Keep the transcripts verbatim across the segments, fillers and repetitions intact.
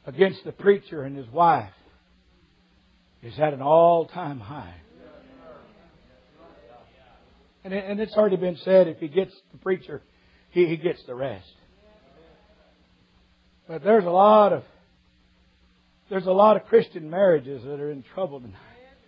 against the preacher and his wife is at an all-time high. And, it, and it's already been said, if he gets the preacher, he, he gets the rest. But there's a lot of there's a lot of Christian marriages that are in trouble tonight.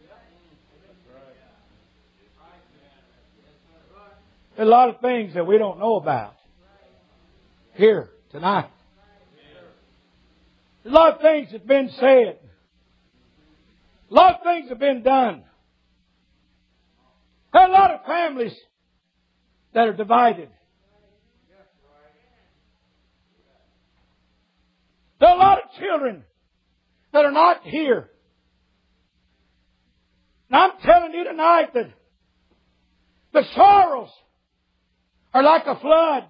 There's a lot of things that we don't know about here tonight. There's a lot of things that have been said. A lot of things have been done. There are a lot of families that are divided. There are a lot of children that are not here. And I'm telling you tonight that the sorrows are like a flood.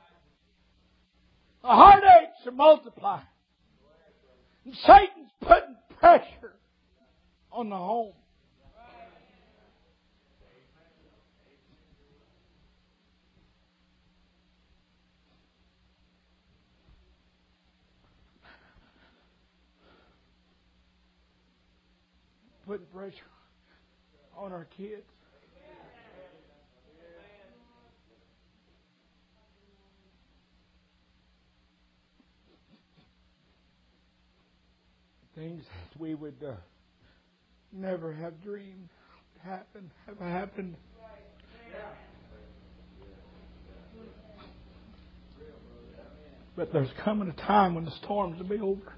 The heartaches are multiplying. And Satan's putting pressure on the home. Putting pressure on our kids. Things that we would uh, never have dreamed happen have happened. But there's coming a time when the storms will be over.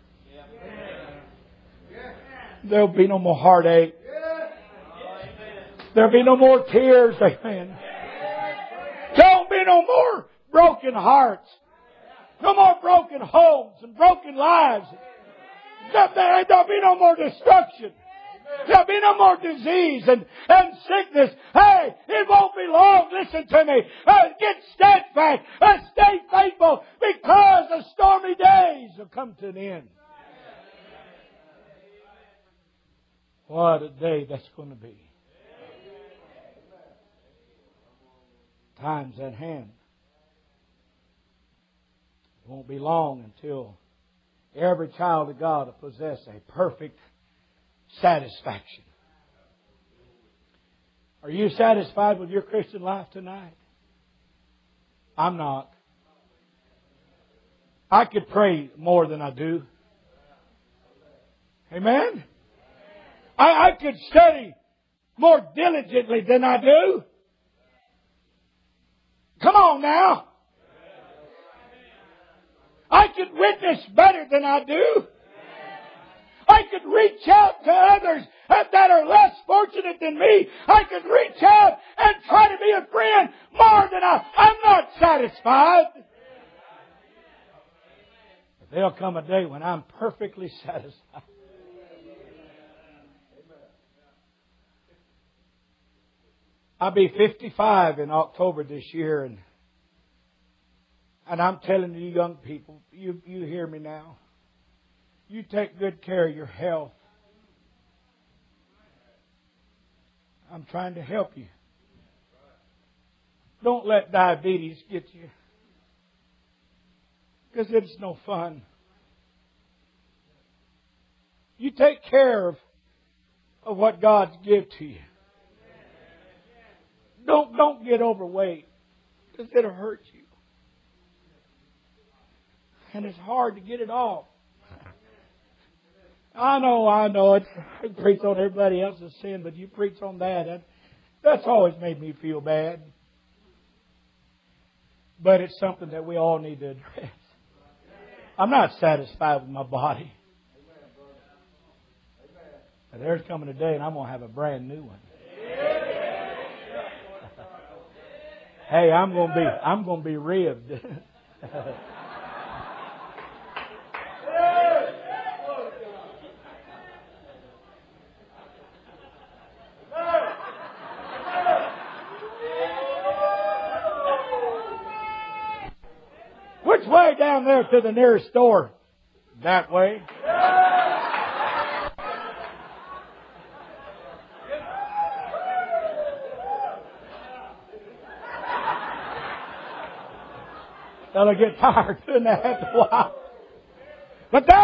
There'll be no more heartache. There'll be no more tears. Amen. There'll be no more broken hearts. No more broken homes and broken lives. There'll be no more destruction. There'll be no more disease and, and sickness. Hey, it won't be long. Listen to me. Uh, get steadfast. Uh, stay faithful, because the stormy days will come to an end. What a day that's going to be. Time's at hand. It won't be long until every child of God will possess a perfect satisfaction. Are you satisfied with your Christian life tonight? I'm not. I could pray more than I do. Amen? I, I could study more diligently than I do. Come on now. I could witness better than I do. I could reach out to others that are less fortunate than me. I could reach out and try to be a friend more than I. I'm not satisfied. But there'll come a day when I'm perfectly satisfied. I'll be fifty-five in October this year, and and I'm telling you, young people, you you hear me now. You take good care of your health. I'm trying to help you. Don't let diabetes get you, because it's no fun. You take care of, of what God's given to you. Don't don't get overweight, because it'll hurt you. And it's hard to get it off. I know, I know. It's, I preach on everybody else's sin, but you preach on that. that. That's always made me feel bad. But it's something that we all need to address. I'm not satisfied with my body. But there's coming a day and I'm going to have a brand new one. Hey, I'm going to be, I'm going to be ribbed. Which way down there to the nearest store? That way. They'll get tired doing that after a while. But that